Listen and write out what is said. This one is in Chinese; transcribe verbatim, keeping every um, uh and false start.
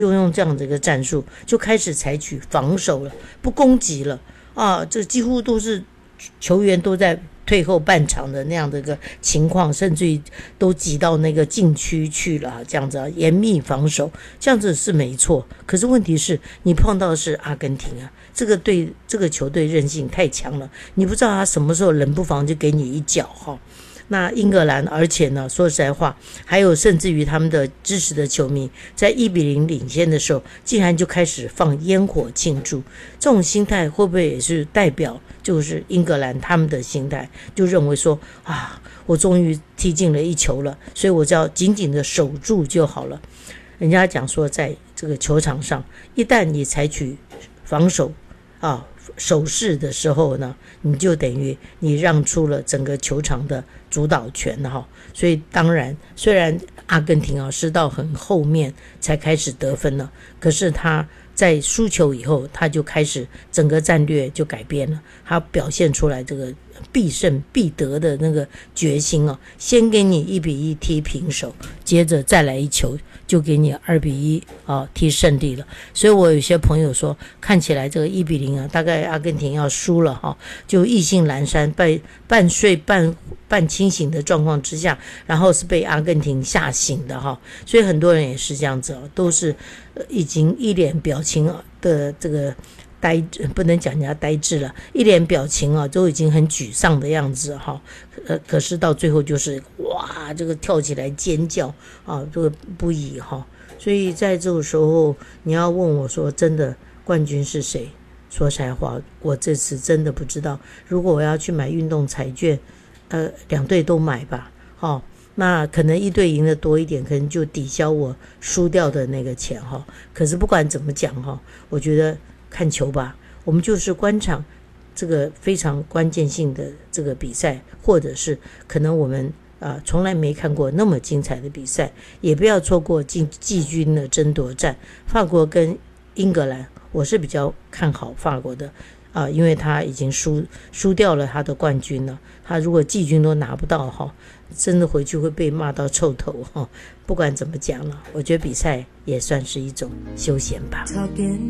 就用这样的一个战术，就开始采取防守了，不攻击了啊！这几乎都是球员都在退后半场的那样的一个情况，甚至于都挤到那个禁区去了，这样子啊，严密防守，这样子是没错。可是问题是你碰到的是阿根廷啊，这个队这个球队韧性太强了，你不知道他什么时候冷不防就给你一脚哈。那英格兰，而且呢，说实在话，还有甚至于他们的支持的球迷，在一比零领先的时候，竟然就开始放烟火庆祝。这种心态会不会也是代表就是英格兰他们的心态，就认为说啊，我终于踢进了一球了，所以我只要紧紧的守住就好了。人家讲说，在这个球场上，一旦你采取防守啊守势的时候呢，你就等于你让出了整个球场的主导权哈。所以当然，虽然阿根廷啊是到很后面才开始得分了，可是他在输球以后，他就开始整个战略就改变了，他表现出来这个必胜必得的那个决心啊，先给你一比一踢平手，接着再来一球就给你二比一啊踢胜利了。所以我有些朋友说，看起来这个一比零啊，大概阿根廷要输了哈，就意兴阑珊，半半睡半半清醒的状况之下，然后是被阿根廷吓醒的哈。所以很多人也是这样子哦，都是已经一脸表情的这个呆，不能讲人家呆滞了，一脸表情啊，都已经很沮丧的样子哈。呃，可是到最后就是哇，这个跳起来尖叫啊，这个不已哈。所以在这个时候，你要问我说，真的冠军是谁？说实在话，我这次真的不知道。如果我要去买运动彩券，呃，两队都买吧，好、哦。那可能一队赢的多一点，可能就抵消我输掉的那个钱哈。可是不管怎么讲哈，我觉得看球吧，我们就是观场这个非常关键性的这个比赛，或者是可能我们啊、呃、从来没看过那么精彩的比赛，也不要错过季季军的争夺战。法国跟英格兰，我是比较看好法国的。啊，因为他已经输输掉了他的冠军了，他如果季军都拿不到哈，真的回去会被骂到臭头哈。不管怎么讲了，我觉得比赛也算是一种休闲吧。